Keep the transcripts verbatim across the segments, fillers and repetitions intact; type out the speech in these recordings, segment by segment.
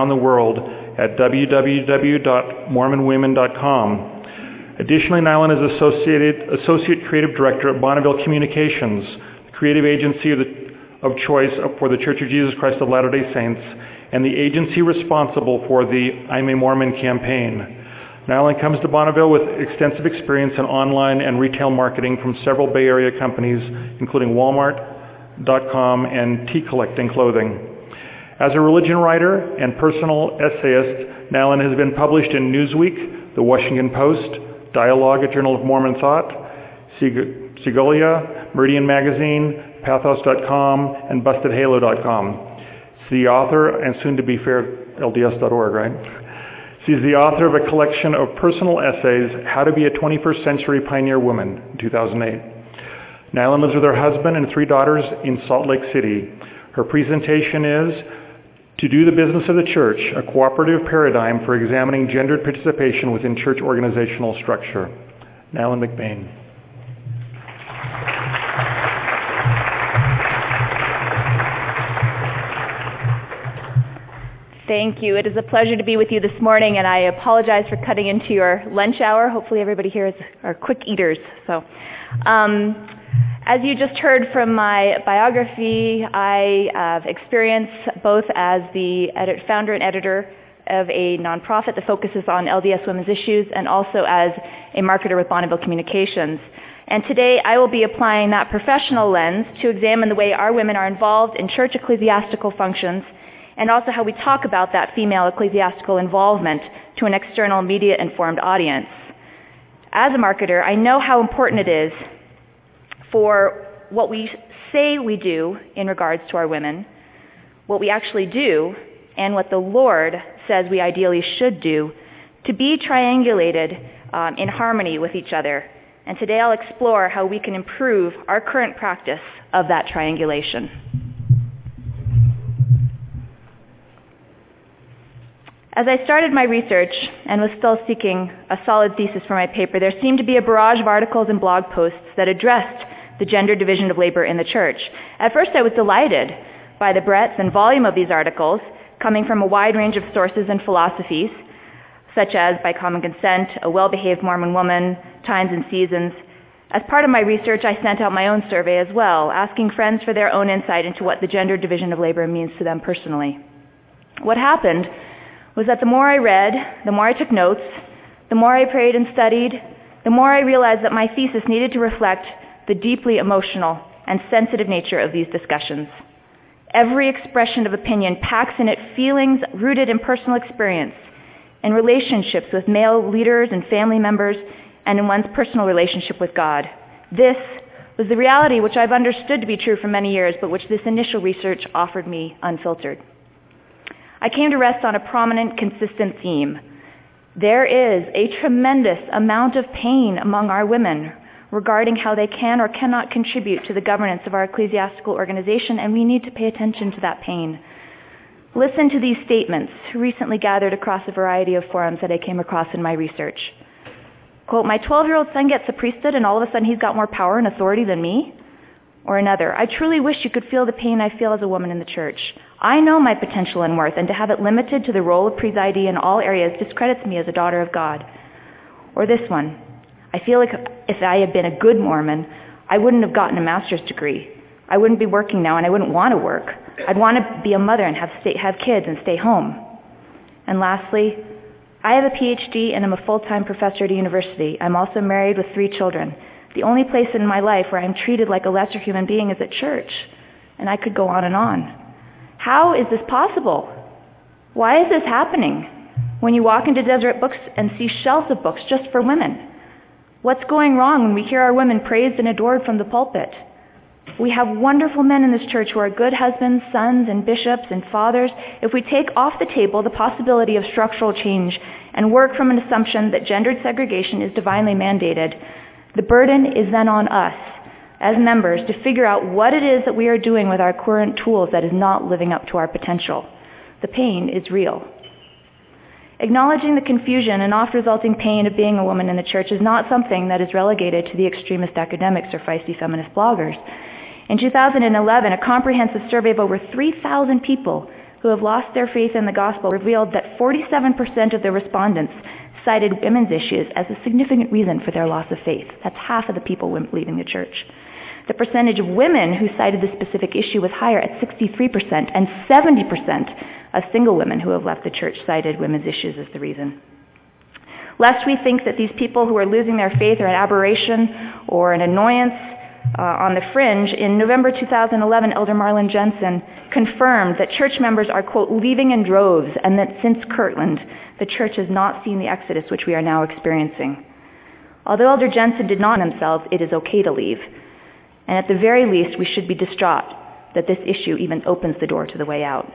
around the world at w w w dot mormon women dot com. Additionally, Nylund is Associated, Associate Creative Director at Bonneville Communications, the creative agency of, the, of choice for the Church of Jesus Christ of Latter-day Saints, and the agency responsible for the I'm a Mormon campaign. Nylund comes to Bonneville with extensive experience in online and retail marketing from several Bay Area companies, including Walmart dot com and Tea Collecting Clothing. As a religion writer and personal essayist, Nylund has been published in Newsweek, The Washington Post, Dialogue, a Journal of Mormon Thought, Segolia, Meridian Magazine, Pathos dot com, and Busted Halo dot com. She's the author, and soon to be fair, L D S dot org, right? She's the author of a collection of personal essays, How to be a twenty-first Century Pioneer Woman, in two thousand eight. Nylund lives with her husband and three daughters in Salt Lake City. Her presentation is To Do the Business of the Church, a cooperative paradigm for examining gendered participation within church organizational structure. Nylund McBain. Thank you. It is a pleasure to be with you this morning, and I apologize for cutting into your lunch hour. Hopefully everybody here is, are quick eaters. So, um, as you just heard from my biography, I have experience both as the edit, founder and editor of a nonprofit that focuses on L D S women's issues, and also as a marketer with Bonneville Communications. And today I will be applying that professional lens to examine the way our women are involved in church ecclesiastical functions, and also how we talk about that female ecclesiastical involvement to an external media-informed audience. As a marketer, I know how important it is for what we say we do in regards to our women, what we actually do, and what the Lord says we ideally should do, to be triangulated um, in harmony with each other. And today I'll explore how we can improve our current practice of that triangulation. As I started my research and was still seeking a solid thesis for my paper, there seemed to be a barrage of articles and blog posts that addressed the gender division of labor in the church. At first I was delighted by the breadth and volume of these articles, coming from a wide range of sources and philosophies, such as By Common Consent, A Well-Behaved Mormon Woman, Times and Seasons. As part of my research, I sent out my own survey as well, asking friends for their own insight into what the gender division of labor means to them personally. What happened was that the more I read, the more I took notes, the more I prayed and studied, the more I realized that my thesis needed to reflect the deeply emotional and sensitive nature of these discussions. Every expression of opinion packs in it feelings rooted in personal experience, in relationships with male leaders and family members, and in one's personal relationship with God. This was the reality which I've understood to be true for many years, but which this initial research offered me unfiltered. I came to rest on a prominent, consistent theme. There is a tremendous amount of pain among our women regarding how they can or cannot contribute to the governance of our ecclesiastical organization, and we need to pay attention to that pain. Listen to these statements, recently gathered across a variety of forums that I came across in my research. Quote, my twelve-year-old son gets the priesthood and all of a sudden he's got more power and authority than me? Or another, I truly wish you could feel the pain I feel as a woman in the church. I know my potential and worth, and to have it limited to the role of presidee in all areas discredits me as a daughter of God. Or this one, I feel like if I had been a good Mormon, I wouldn't have gotten a master's degree. I wouldn't be working now, and I wouldn't want to work. I'd want to be a mother and have, stay, have kids and stay home. And lastly, I have a P H D and I'm a full-time professor at a university. I'm also married with three children. The only place in my life where I'm treated like a lesser human being is at church. And I could go on and on. How is this possible? Why is this happening? When you walk into Deseret Books and see shelves of books just for women, what's going wrong when we hear our women praised and adored from the pulpit? We have wonderful men in this church who are good husbands, sons, and bishops, and fathers. If we take off the table the possibility of structural change and work from an assumption that gendered segregation is divinely mandated, the burden is then on us as members to figure out what it is that we are doing with our current tools that is not living up to our potential. The pain is real. Acknowledging the confusion and oft-resulting pain of being a woman in the church is not something that is relegated to the extremist academics or feisty feminist bloggers. In two thousand eleven, a comprehensive survey of over three thousand people who have lost their faith in the gospel revealed that forty-seven percent of the respondents cited women's issues as a significant reason for their loss of faith. That's half of the people leaving the church. The percentage of women who cited this specific issue was higher at sixty-three percent, and seventy percent of single women who have left the church cited women's issues as the reason. Lest we think that these people who are losing their faith are an aberration or an annoyance uh, on the fringe, in November two thousand eleven, Elder Marlon Jensen confirmed that church members are, quote, leaving in droves, and that since Kirtland, the church has not seen the exodus which we are now experiencing. Although Elder Jensen did not themselves, it is okay to leave. And at the very least, we should be distraught that this issue even opens the door to the way out.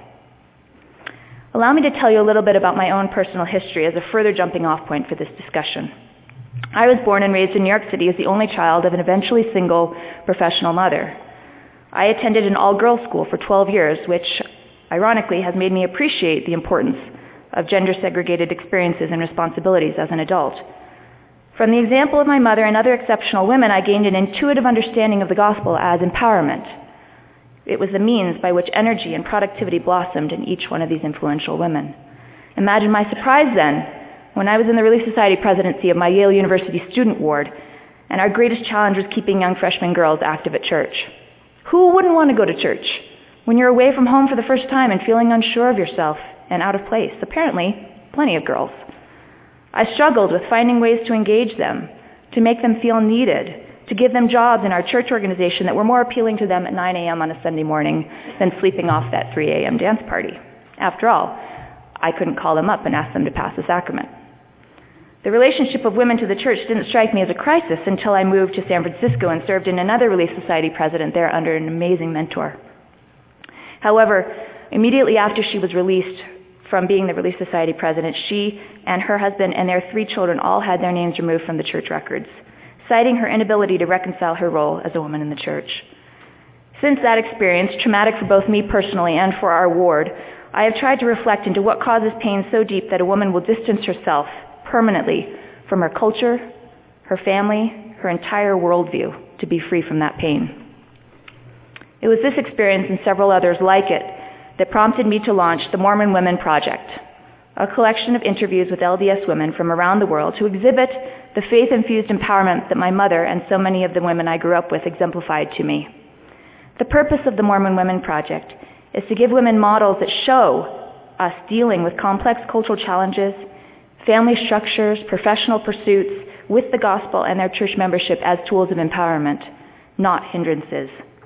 Allow me to tell you a little bit about my own personal history as a further jumping off point for this discussion. I was born and raised in New York City as the only child of an eventually single professional mother. I attended an all-girls school for twelve years, which ironically has made me appreciate the importance of gender-segregated experiences and responsibilities as an adult. From the example of my mother and other exceptional women, I gained an intuitive understanding of the gospel as empowerment. It was the means by which energy and productivity blossomed in each one of these influential women. Imagine my surprise then, when I was in the Relief Society presidency of my Yale University student ward, and our greatest challenge was keeping young freshman girls active at church. Who wouldn't want to go to church when you're away from home for the first time and feeling unsure of yourself and out of place? Apparently, plenty of girls. I struggled with finding ways to engage them, to make them feel needed, to give them jobs in our church organization that were more appealing to them at nine a.m. on a Sunday morning than sleeping off that three a.m. dance party. After all, I couldn't call them up and ask them to pass the sacrament. The relationship of women to the church didn't strike me as a crisis until I moved to San Francisco and served in another Relief Society president there under an amazing mentor. However, immediately after she was released from being the Relief Society president, she and her husband and their three children all had their names removed from the church records, citing her inability to reconcile her role as a woman in the church. Since that experience, traumatic for both me personally and for our ward, I have tried to reflect into what causes pain so deep that a woman will distance herself permanently from her culture, her family, her entire worldview to be free from that pain. It was this experience and several others like it that prompted me to launch the Mormon Women Project, a collection of interviews with L D S women from around the world who exhibit the faith-infused empowerment that my mother and so many of the women I grew up with exemplified to me. The purpose of the Mormon Women Project is to give women models that show us dealing with complex cultural challenges, family structures, professional pursuits with the gospel and their church membership as tools of empowerment, not hindrances.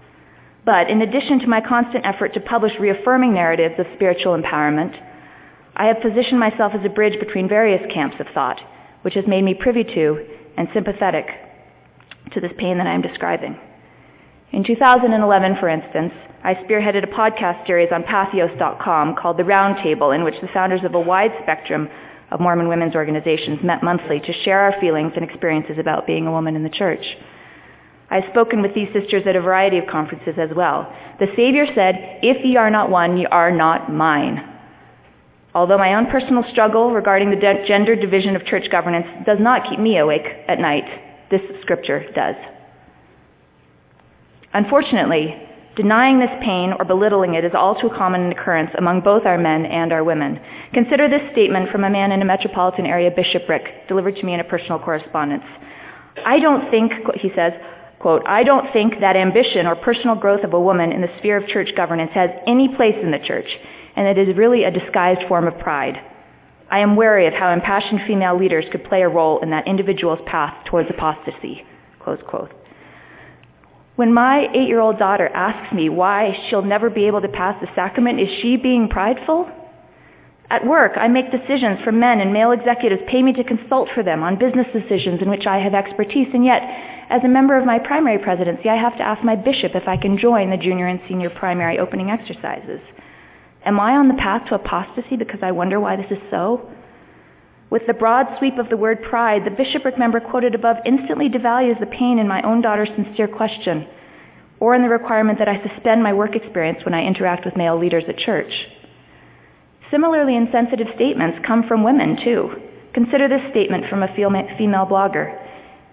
But in addition to my constant effort to publish reaffirming narratives of spiritual empowerment, I have positioned myself as a bridge between various camps of thought, which has made me privy to and sympathetic to this pain that I am describing. In two thousand eleven, for instance, I spearheaded a podcast series on Patheos dot com called The Round Table, in which the founders of a wide spectrum of Mormon women's organizations met monthly to share our feelings and experiences about being a woman in the church. I've spoken with these sisters at a variety of conferences as well. The Savior said, "If ye are not one, ye are not mine." Although my own personal struggle regarding the de- gender division of church governance does not keep me awake at night, this scripture does. Unfortunately, denying this pain or belittling it is all too common an occurrence among both our men and our women. Consider this statement from a man in a metropolitan area bishopric delivered to me in a personal correspondence. I don't think, he says, quote, I don't think that ambition or personal growth of a woman in the sphere of church governance has any place in the church, and it is really a disguised form of pride. I am wary of how impassioned female leaders could play a role in that individual's path towards apostasy, close quote. When my eight-year-old daughter asks me why she'll never be able to pass the sacrament, is she being prideful? At work, I make decisions for men, and male executives pay me to consult for them on business decisions in which I have expertise, and yet, as a member of my primary presidency, I have to ask my bishop if I can join the junior and senior primary opening exercises. Am I on the path to apostasy because I wonder why this is so? With the broad sweep of the word pride, the bishopric member quoted above instantly devalues the pain in my own daughter's sincere question, or in the requirement that I suspend my work experience when I interact with male leaders at church. Similarly insensitive statements come from women, too. Consider this statement from a female blogger.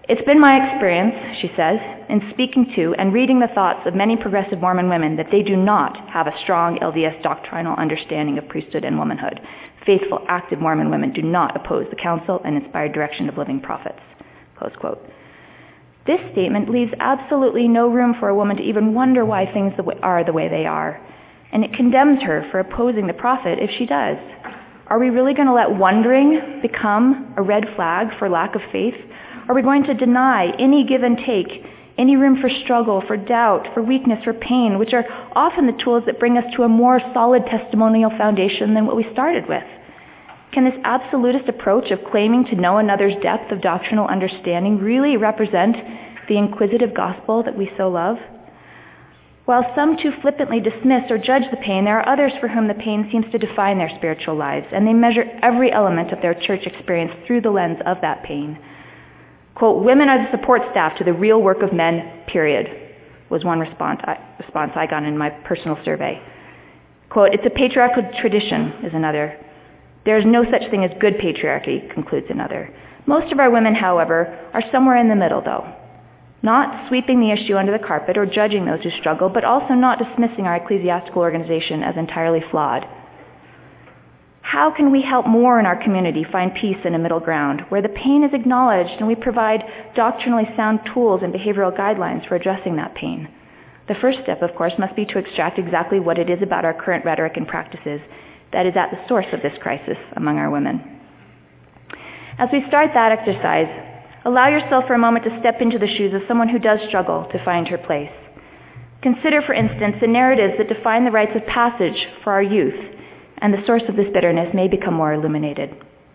It's been my experience, she says, in speaking to and reading the thoughts of many progressive Mormon women that they do not have a strong L D S doctrinal understanding of priesthood and womanhood. Faithful, active Mormon women do not oppose the counsel and inspired direction of living prophets. Close quote. This statement leaves absolutely no room for a woman to even wonder why things are the way they are, and it condemns her for opposing the prophet if she does. Are we really going to let wondering become a red flag for lack of faith? Are we going to deny any give and take, any room for struggle, for doubt, for weakness, for pain, which are often the tools that bring us to a more solid testimonial foundation than what we started with? Can this absolutist approach of claiming to know another's depth of doctrinal understanding really represent the inquisitive gospel that we so love? While some too flippantly dismiss or judge the pain, there are others for whom the pain seems to define their spiritual lives, and they measure every element of their church experience through the lens of that pain. Quote, women are the support staff to the real work of men, period, was one response I, response I got in my personal survey. Quote, it's a patriarchal tradition, is another. There is no such thing as good patriarchy, concludes another. Most of our women, however, are somewhere in the middle, though. Not sweeping the issue under the carpet or judging those who struggle, but also not dismissing our ecclesiastical organization as entirely flawed. How can we help more in our community find peace in a middle ground, where the pain is acknowledged and we provide doctrinally sound tools and behavioral guidelines for addressing that pain? The first step, of course, must be to extract exactly what it is about our current rhetoric and practices that is at the source of this crisis among our women. As we start that exercise, allow yourself for a moment to step into the shoes of someone who does struggle to find her place. Consider, for instance, the narratives that define the rites of passage for our youth, and the source of this bitterness may become more illuminated.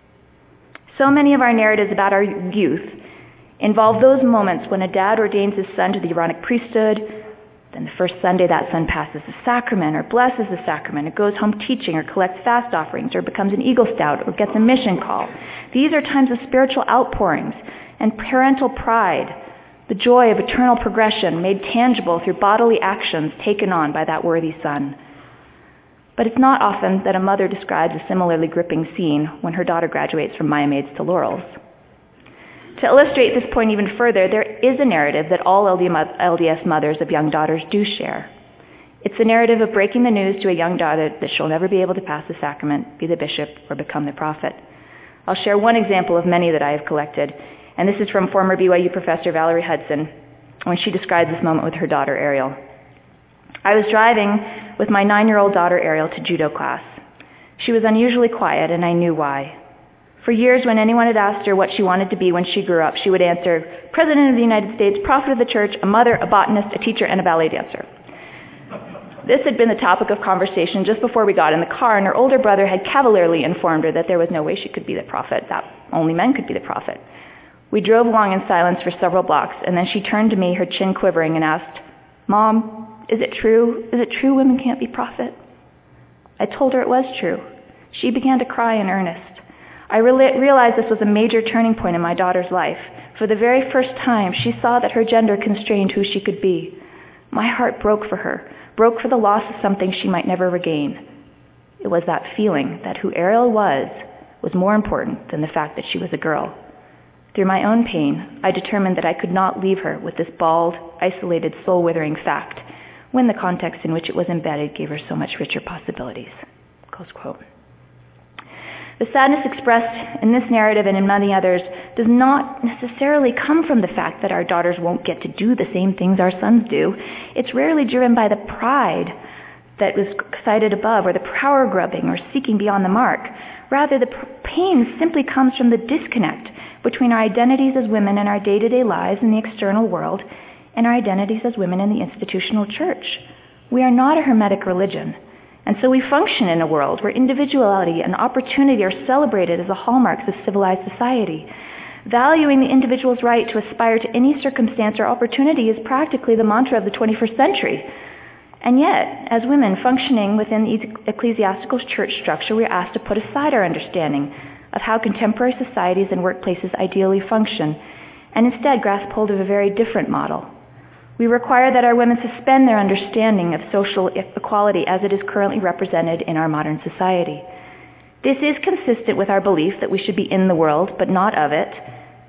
So many of our narratives about our youth involve those moments when a dad ordains his son to the Aaronic priesthood, then the first Sunday that son passes the sacrament or blesses the sacrament, or goes home teaching or collects fast offerings or becomes an Eagle Scout or gets a mission call. These are times of spiritual outpourings and parental pride, the joy of eternal progression made tangible through bodily actions taken on by that worthy son. But it's not often that a mother describes a similarly gripping scene when her daughter graduates from Maya Maids to Laurels. To illustrate this point even further, there is a narrative that all L D S mothers of young daughters do share. It's the narrative of breaking the news to a young daughter that she'll never be able to pass the sacrament, be the bishop, or become the prophet. I'll share one example of many that I have collected, and this is from former B Y U professor Valerie Hudson, when she describes this moment with her daughter Ariel. I was driving with my nine-year-old daughter Ariel to judo class. She was unusually quiet, and I knew why. For years, when anyone had asked her what she wanted to be when she grew up, she would answer, President of the United States, prophet of the church, a mother, a botanist, a teacher, and a ballet dancer. This had been the topic of conversation just before we got in the car, and her older brother had cavalierly informed her that there was no way she could be the prophet, that only men could be the prophet. We drove along in silence for several blocks, and then she turned to me, her chin quivering, and asked, Mom, is it true? Is it true women can't be prophet? I told her it was true. She began to cry in earnest. I re- realized this was a major turning point in my daughter's life. For the very first time, she saw that her gender constrained who she could be. My heart broke for her, broke for the loss of something she might never regain. It was that feeling that who Ariel was was more important than the fact that she was a girl. Through my own pain, I determined that I could not leave her with this bald, isolated, soul-withering fact, when the context in which it was embedded gave her so much richer possibilities. Close quote. The sadness expressed in this narrative and in many others does not necessarily come from the fact that our daughters won't get to do the same things our sons do. It's rarely driven by the pride that was cited above, or the power grubbing, or seeking beyond the mark. Rather, the pain simply comes from the disconnect between our identities as women in our day-to-day lives in the external world and our identities as women in the institutional church. We are not a hermetic religion, and so we function in a world where individuality and opportunity are celebrated as the hallmarks of civilized society. Valuing the individual's right to aspire to any circumstance or opportunity is practically the mantra of the twenty-first century. And yet, as women functioning within the ecclesiastical church structure, we are asked to put aside our understanding of how contemporary societies and workplaces ideally function, and instead grasp hold of a very different model. We require that our women suspend their understanding of social equality as it is currently represented in our modern society. This is consistent with our belief that we should be in the world, but not of it,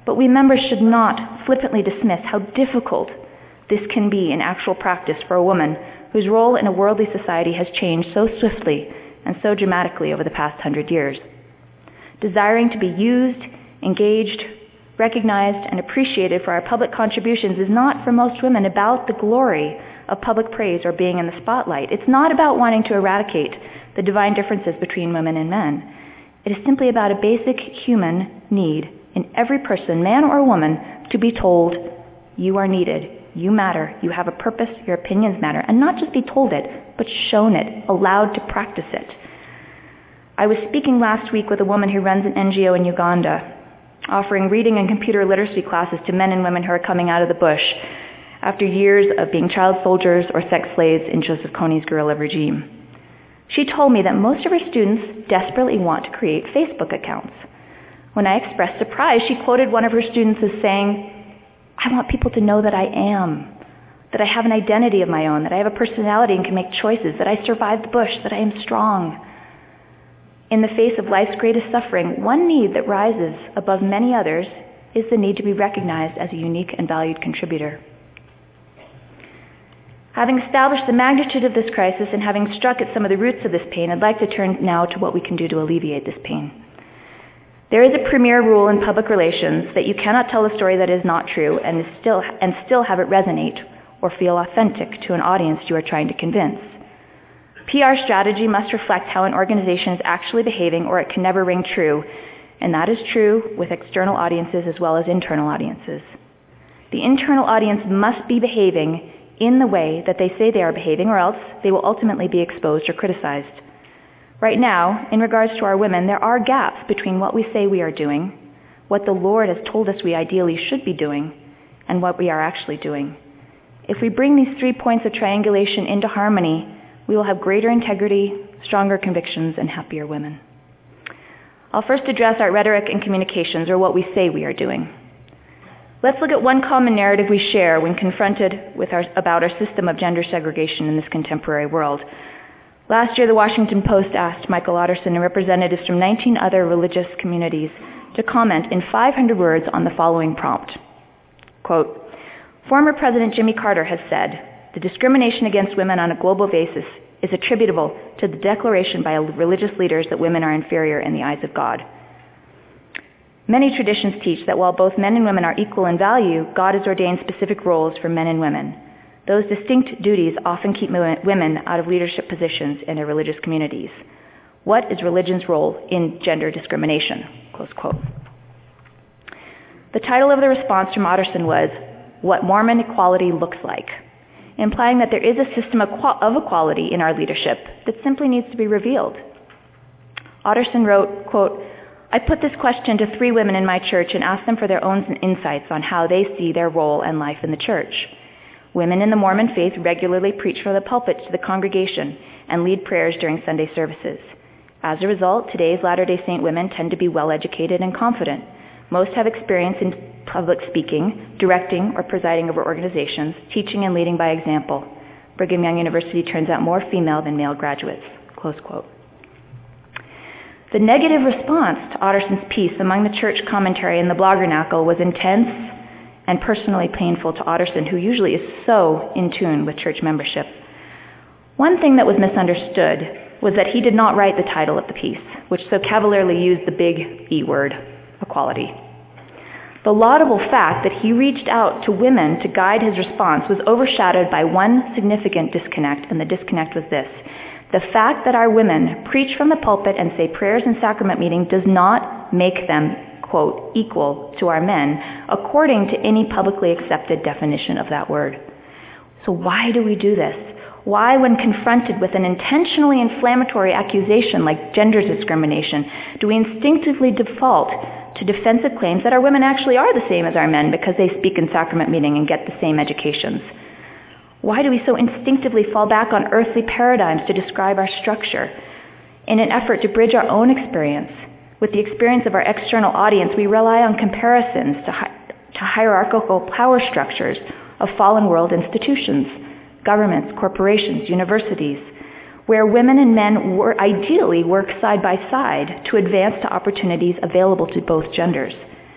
but we members should not flippantly dismiss how difficult this can be in actual practice for a woman whose role in a worldly society has changed so swiftly and so dramatically over the past hundred years. Desiring to be used, engaged, recognized, and appreciated for our public contributions is not for most women about the glory of public praise or being in the spotlight. It's not about wanting to eradicate the divine differences between women and men. It is simply about a basic human need in every person, man or woman, to be told, you are needed, you matter, you have a purpose, your opinions matter, and not just be told it, but shown it, allowed to practice it. I was speaking last week with a woman who runs an N G O in Uganda, offering reading and computer literacy classes to men and women who are coming out of the bush after years of being child soldiers or sex slaves in Joseph Kony's guerrilla regime. She told me that most of her students desperately want to create Facebook accounts. When I expressed surprise, she quoted one of her students as saying, I want people to know that I am, that I have an identity of my own, that I have a personality and can make choices, that I survived the bush, that I am strong. In the face of life's greatest suffering, one need that rises above many others is the need to be recognized as a unique and valued contributor. Having established the magnitude of this crisis and having struck at some of the roots of this pain, I'd like to turn now to what we can do to alleviate this pain. There is a premier rule in public relations that you cannot tell a story that is not true and, is still, and still have it resonate or feel authentic to an audience you are trying to convince. P R strategy must reflect how an organization is actually behaving, or it can never ring true, and that is true with external audiences as well as internal audiences. The internal audience must be behaving in the way that they say they are behaving, or else they will ultimately be exposed or criticized. Right now, in regards to our women, there are gaps between what we say we are doing, what the Lord has told us we ideally should be doing, and what we are actually doing. If we bring these three points of triangulation into harmony, we will have greater integrity, stronger convictions, and happier women. I'll first address our rhetoric and communications, or what we say we are doing. Let's look at one common narrative we share when confronted with our, about our system of gender segregation in this contemporary world. Last year, the Washington Post asked Michael Otterson and representatives from nineteen other religious communities to comment in five hundred words on the following prompt. Quote, former President Jimmy Carter has said, the discrimination against women on a global basis is attributable to the declaration by religious leaders that women are inferior in the eyes of God. Many traditions teach that while both men and women are equal in value, God has ordained specific roles for men and women. Those distinct duties often keep women out of leadership positions in their religious communities. What is religion's role in gender discrimination? Close quote. The title of the response from Otterson was, What Mormon Equality Looks Like, implying that there is a system of equality in our leadership that simply needs to be revealed. Otterson wrote, quote, I put this question to three women in my church and asked them for their own insights on how they see their role and life in the church. Women in the Mormon faith regularly preach from the pulpit to the congregation and lead prayers during Sunday services. As a result, today's Latter-day Saint women tend to be well-educated and confident. Most have experience in public speaking, directing or presiding over organizations, teaching and leading by example. Brigham Young University turns out more female than male graduates. Close quote. The negative response to Otterson's piece among the church commentary and the bloggernacle was intense and personally painful to Otterson, who usually is so in tune with church membership. One thing that was misunderstood was that he did not write the title of the piece, which so cavalierly used the big E word, equality. The laudable fact that he reached out to women to guide his response was overshadowed by one significant disconnect, and the disconnect was this. The fact that our women preach from the pulpit and say prayers in sacrament meeting does not make them, quote, equal to our men, according to any publicly accepted definition of that word. So why do we do this? Why, when confronted with an intentionally inflammatory accusation like gender discrimination, do we instinctively default to defensive claims that our women actually are the same as our men because they speak in sacrament meeting and get the same educations? Why do we so instinctively fall back on earthly paradigms to describe our structure? In an effort to bridge our own experience with the experience of our external audience, we rely on comparisons to, hi- to hierarchical power structures of fallen world institutions, governments, corporations, universities, where women and men wor- ideally work side by side to advance to opportunities available to both genders.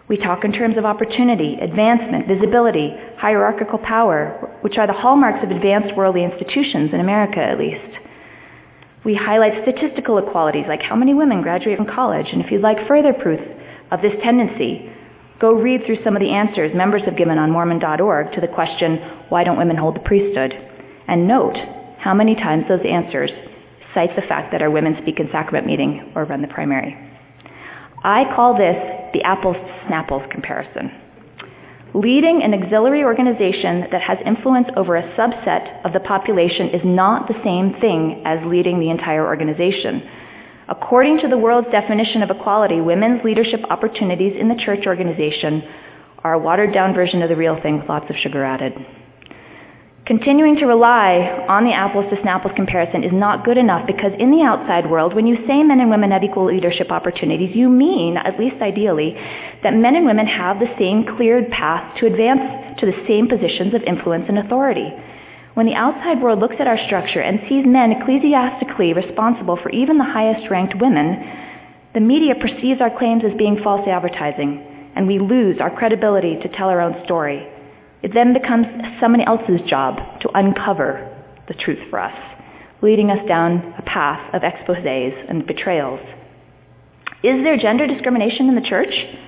We talk in terms of opportunity, advancement, visibility, hierarchical power, which are the hallmarks of advanced worldly institutions, in America at least. We highlight statistical equalities, like how many women graduate from college, and if you'd like further proof of this tendency, go read through some of the answers members have given on Mormon dot org to the question, why don't women hold the priesthood? And note how many times those answers cite the fact that our women speak in sacrament meeting or run the primary. I call this the apples to snapples comparison. Leading an auxiliary organization that has influence over a subset of the population is not the same thing as leading the entire organization. According to the world's definition of equality, women's leadership opportunities in the church organization are a watered-down version of the real thing with lots of sugar added. Continuing to rely on the apples to snapples comparison is not good enough, because in the outside world, when you say men and women have equal leadership opportunities, you mean, at least ideally, that men and women have the same cleared path to advance to the same positions of influence and authority. When the outside world looks at our structure and sees men ecclesiastically responsible for even the highest ranked women, the media perceives our claims as being false advertising, and we lose our credibility to tell our own story. It then becomes someone else's job to uncover the truth for us, leading us down a path of exposés and betrayals. Is there gender discrimination in the church?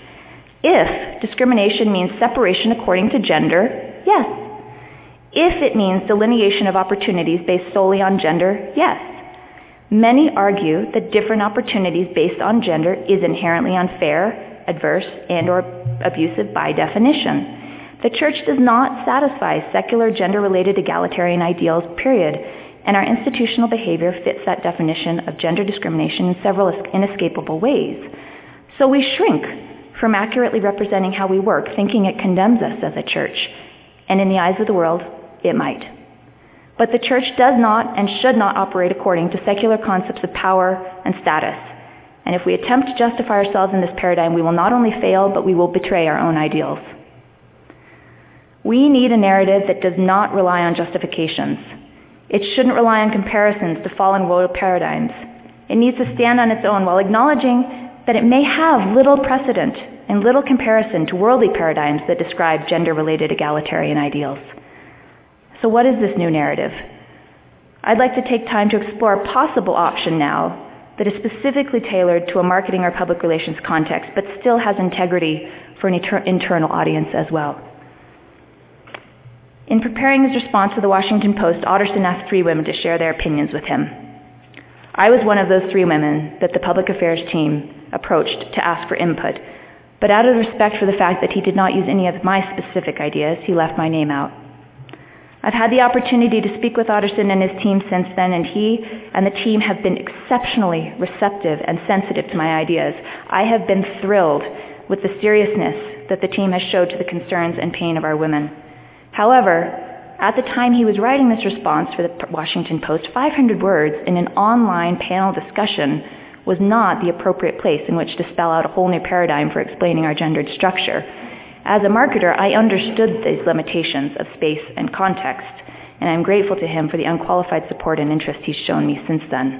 If discrimination means separation according to gender, yes. If it means delineation of opportunities based solely on gender, yes. Many argue that different opportunities based on gender is inherently unfair, adverse, and or abusive by definition. The church does not satisfy secular gender-related egalitarian ideals, period, and our institutional behavior fits that definition of gender discrimination in several inescapable ways. So we shrink from accurately representing how we work, thinking it condemns us as a church, and in the eyes of the world, it might. But the church does not and should not operate according to secular concepts of power and status. And if we attempt to justify ourselves in this paradigm, we will not only fail, but we will betray our own ideals. We need a narrative that does not rely on justifications. It shouldn't rely on comparisons to fallen world paradigms. It needs to stand on its own while acknowledging that it may have little precedent and little comparison to worldly paradigms that describe gender-related egalitarian ideals. So what is this new narrative? I'd like to take time to explore a possible option now that is specifically tailored to a marketing or public relations context, but still has integrity for an inter- internal audience as well. In preparing his response to the Washington Post, Otterson asked three women to share their opinions with him. I was one of those three women that the public affairs team approached to ask for input, but out of respect for the fact that he did not use any of my specific ideas, he left my name out. I've had the opportunity to speak with Otterson and his team since then, and he and the team have been exceptionally receptive and sensitive to my ideas. I have been thrilled with the seriousness that the team has showed to the concerns and pain of our women. However, at the time he was writing this response for the Washington Post, five hundred words in an online panel discussion was not the appropriate place in which to spell out a whole new paradigm for explaining our gendered structure. As a marketer, I understood these limitations of space and context, and I'm grateful to him for the unqualified support and interest he's shown me since then.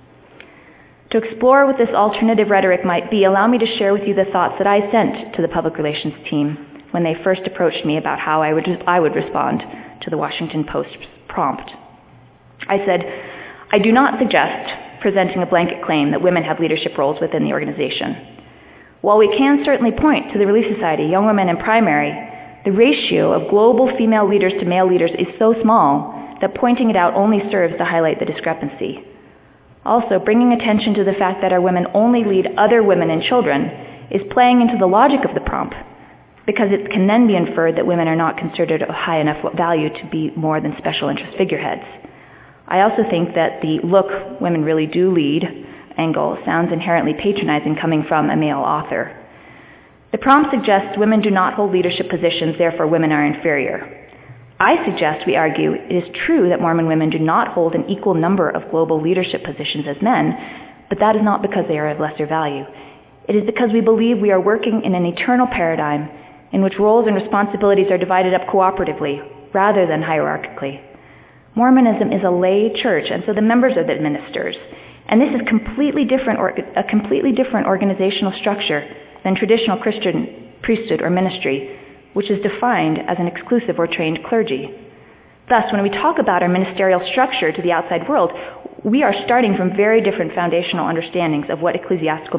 To explore what this alternative rhetoric might be, allow me to share with you the thoughts that I sent to the public relations team when they first approached me about how I would, I would respond to the Washington Post prompt. I said, I do not suggest presenting a blanket claim that women have leadership roles within the organization. While we can certainly point to the Relief Society, Young Women, and Primary, the ratio of global female leaders to male leaders is so small that pointing it out only serves to highlight the discrepancy. Also, bringing attention to the fact that our women only lead other women and children is playing into the logic of the prompt, because it can then be inferred that women are not considered of high enough value to be more than special interest figureheads. I also think that the look, women really do lead angle sounds inherently patronizing coming from a male author. The prompt suggests women do not hold leadership positions, therefore women are inferior. I suggest, we argue, it is true that Mormon women do not hold an equal number of global leadership positions as men, but that is not because they are of lesser value. It is because we believe we are working in an eternal paradigm in which roles and responsibilities are divided up cooperatively rather than hierarchically. Mormonism is a lay church, and so the members are the ministers. And this is completely different, or, a completely different organizational structure than traditional Christian priesthood, or ministry, which is defined as an exclusive or trained clergy. Thus, when we talk about our ministerial structure to the outside world, we are starting from very different foundational understandings of what ecclesiastical